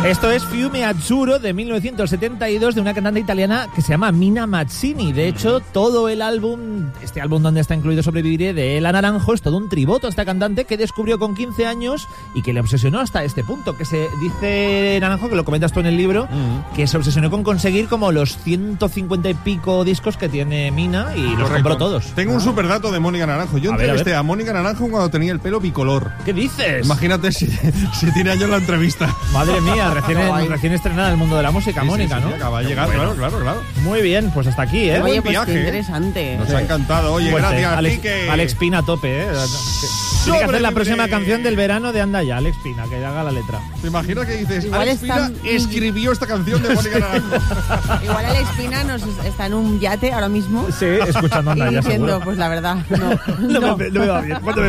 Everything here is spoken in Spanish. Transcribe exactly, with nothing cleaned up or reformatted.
Esto es Fiume Azzurro de mil novecientos setenta y dos de una cantante italiana que se llama Mina Mazzini. De hecho, todo el álbum, este álbum donde está incluido Sobreviviré de Ela Naranjo, es todo un tributo a esta cantante que descubrió con quince años y que le obsesionó hasta este punto. Que se dice Naranjo, que lo comentas tú en el libro, uh-huh. que se obsesionó con conseguir como los ciento cincuenta y pico discos que tiene Mina y los Correcto. compró todos. Tengo ah. un super dato de Mónica Naranjo. Yo a entrevisté ver, a, ver. a Mónica Naranjo cuando tenía el pelo bicolor. ¿Qué dices? Imagínate si, si tiene años la entrevista. Madre mía, recién, en, recién estrenada en el mundo de la música, sí, Mónica, sí, sí, ¿no? Sí, acaba de llegar, bueno. claro, claro, claro. Muy bien, pues hasta aquí, ¿eh? Oye, Buen pues viaje, qué interesante. ¿eh? Nos sí. ha encantado. Oye, pues gracias, Alex, Quique. Alex Pina a tope, ¿eh? Tiene que hacer la próxima canción del verano de Anda Ya, Alex Pina, que haga la letra. ¿Te imaginas que dices, Igual Alex Pina está... escribió esta canción de Mónica Naranjo? Igual Alex Pina nos está en un yate ahora mismo. Sí, escuchando Anda Ya, y diciendo, seguro. pues la verdad, no. no, no. Me, no me va bien.